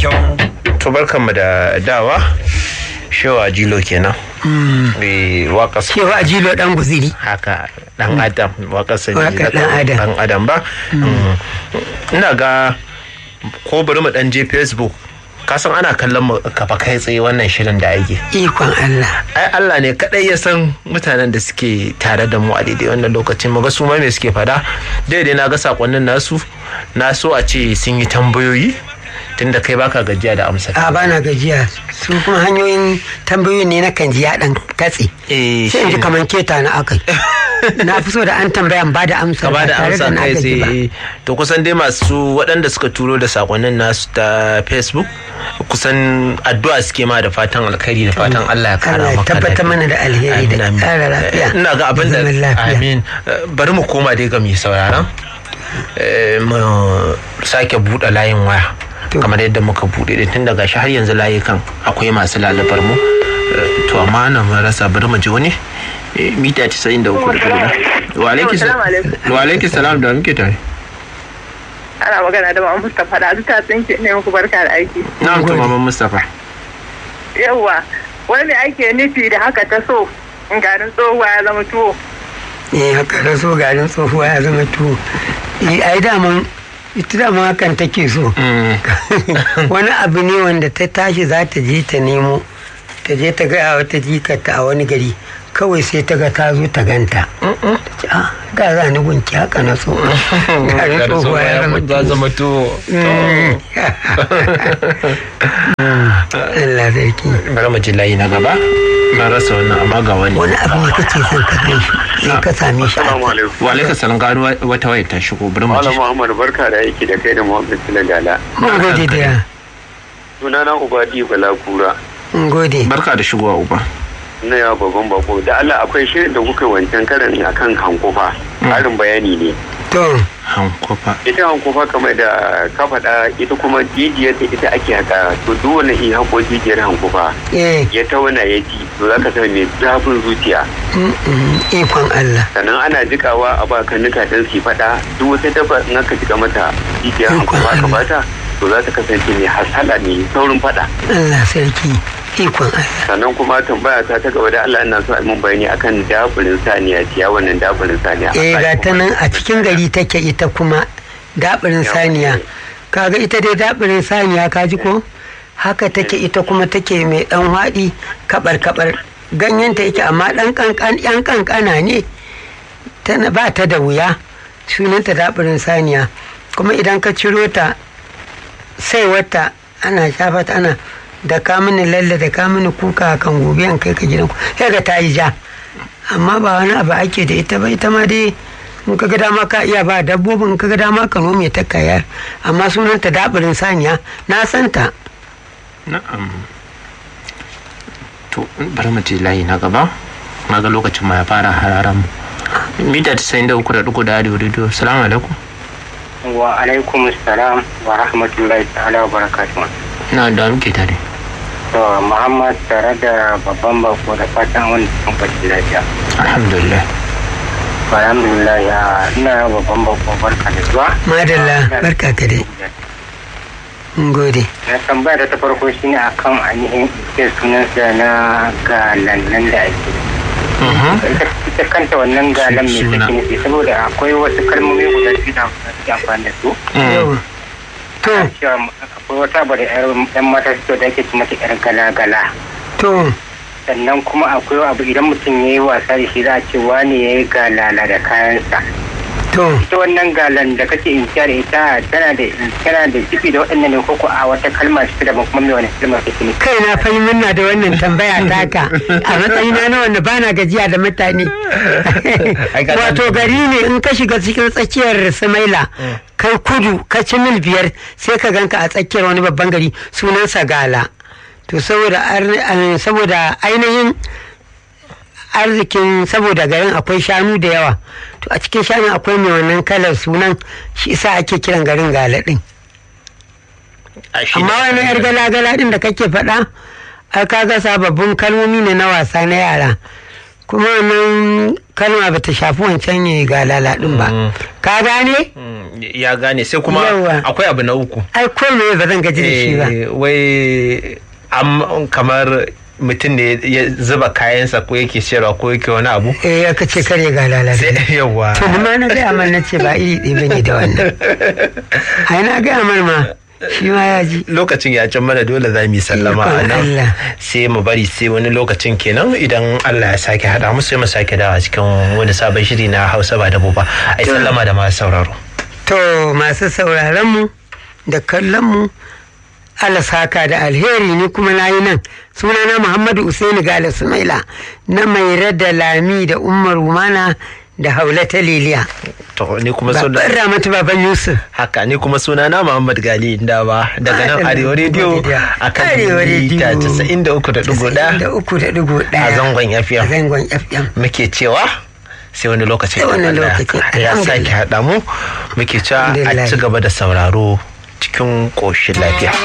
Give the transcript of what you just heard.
kyau. To barkanmu da dawa. Shewa Jilo kenan. Waka Shewa Jilo dan guziri. Haka dan Adam waka sani dan Adam ba. Ina ga ko bari mu dan je Facebook. Kasan ana kallon mu kafa kai tsaye wannan shirin da ake. Ikon Allah. Ai Allah ne kadai ya san mutanen da suke tare da mu a daidai wannan lokacin. Mu ga su ma me suke fada. Daidai na ga sakonnin nasu. Na so a ce sun yi tambayoyi. Tunda kai baka gajiya da amsa. A bana gajiya. Su kuma hanyoyin tambayoyin ne na kan ji ya dan katse. Sai in ji kaman keta na akai. Na fi so da an tambaya ba da amsa. Ba da amsa kai sai. To kusan dai masu waɗanda suka turo da sakonnin nasu ta Facebook kusan addu'a suke ma da fatan alkhairi da fatan Allah ya kara maka tabbata mana da alheri da kara lafiya. Ina ga abin da amin. Bari mu koma dai ga mai sauraron. Mu sake buɗe layin waya. Kamar yadda muka buɗe da tun daga shi har yanzu layukan akwai masu lalabar mu. To amma na mun rasa bari mu ji wani. Mita 93.4. Wa alaikum salam da muke tare. Ana magana da Maman Mustapha da ta tsinke ne muku barka da aiki. Na'am to Maman Mustapha. Yawwa, wani ake nufi da haka ta so garin tsohuwa ya zama tuwo. Haka ta so garin tsohuwa ya zama tuwo. Ai daman ita dama hakan take so. Wani abu ne wanda ta tashi za ta je ta nemo, ta je ta gaya wata jikarta a wani gari. Kawai sai ta ga ta zo ta ganta. Da za ni gunki haka na so. Garin tsohuwa ya zama tuwo. Allah sarki. Bari mu ji layi na gaba. Na rasa wannan amma ga wani. Wani abu ne kace son ka gan shi. Sai ka same shi. Wa alaikum salam ga wata waya ta shigo. Bari mu ji. Malam Muhammad barka da aiki da kai da Muhammad Sulagala. Mun gode da ya. Sunana Ubadi Balakura. Mun gode. Barka da shigowa Uba. Na yawa babban bako da Allah akwai shirin da kuka wancan karan akan hankofa. Ƙarin bayani ne. To hankofa. Ita hankofa kamar da ka faɗa ita kuma jijiyar ita ake haka to duk wani in hako jijiyar hankofa. Ya tauna ya ji to za ka san mai zafin zuciya. Ikon Allah. Sannan ana jikawa a ba kanuka don su faɗa duk wata dabba in aka jika mata jijiyar hankofa ka bata to za ta kasance mai hasala ne saurin faɗa. Allah sarki. Ikon Allah. Sannan kuma tambaya ta gaba da Allah ina so a mun bayani akan daburin saniya ciya wannan daburin saniya. Ga ta nan a cikin gari take ita kuma daburin saniya. Kaga ita dai daburin saniya ka ji ko? Haka take ita kuma take mai dan haɗi kabar ganyenta yake amma dan yan kankana ne. Tana ba ta da wuya. Sunanta daburin saniya. Kuma idan ka ciro ta sai wata ana shafa ta ana da ka mini lalle da ka mini kuka kan gobe an kai ka gidan ku sai ga ta yi ja amma ba wani abu ake da ita ba ita ma dai in ka ga dama ka iya ba dabbobin ka ga dama ka nome ta kayar amma sunanta dabirin saniya na santa. Na'am. To bari mu je layi na gaba na ga lokacin ma ya fara hararan mu. Mita 93.4 da radio. Assalamu alaikum. Wa alaikum assalam wa rahmatullahi ta'ala wa barakatuh. Na da muke tare. To Muhammad tare da babban bako da fatan wani kamfanin lafiya. Alhamdulillah. Alhamdulillah ya ina babban bako barka da zuwa. Madalla barka ka dai. Mun gode. Na tambaya da ta farko shine akan ainihin sunansa na galan da ake. Ita kanta wannan galan mai take nufi saboda akwai wasu kalmomi guda biyu da ake amfani da su. Akwai wata bada yan mata su da ake ci mata yar gala-gala. To. Sannan kuma akwai abu idan mutum ya yi wasa da shi za a ce wani ya yi galala da kayansa. To. Ita wannan galan da kake inkiya da ita tana da jibi da waɗannan ne koko a wata kalma ce da kuma mai wani kalma kake ne. Kai na fahimta da wannan tambaya taka a matsayina na wanda bana gajiya da mutane. Wato gari ne in ka shiga cikin tsakiyar Sumaila kai kudu ka ci mil 5 sai ka ganka a tsakiyar wani babban gari sunansa Gala. To saboda ainihin arzikin saboda garin akwai shanu da yawa to a cikin shanu akwai mai wannan kalar sunan shi isa ake kiran garin Gala din. Amma wani yar gala-gala din da kake faɗa ka ga sababbin kalmomi ne na wasa na yara kuma wannan kalma bata shafi wancan ne ga laladin ba. Ka gane? Ya gane. Sai kuma akwai abu na uku. Ai ko me ba zan gaji da shi ba. Wai kamar mutum ne ya zuba kayansa ko yake sayarwa ko yake wani abu. Ya kace kare ga lalata. Yawa. To kuma na ga amal na ce ba iri ɗaya bane da wannan. Ai na ga amal ma shi ma ya ji. Lokacin ya can mana dole za mu yi sallama a nan. Sai mu bari sai wani lokacin kenan idan Allah ya sake haɗa mu sai mu sake dawa cikin wani sabon shiri na Hausa ba dabo ba. Ai sallama da masu sauraro. To masu sauraron mu da kallon mu Allah saka da alheri, ni kuma na yi nan sunana Muhammadu Usaini Gala Sumaila na mai da Lami da Umar Rumana da Haula ta Liliya. To ni kuma Baban Ramatu Baban Yusuf. Haka ni kuma sunana Muhammad Gali Indawa daga nan Arewa Radio akan mita 93.1 a zangon FM. Muke cewa sai wani lokacin ya sake haɗa mu muke cewa a ci gaba da sauraro cikin ƙoshin lafiya.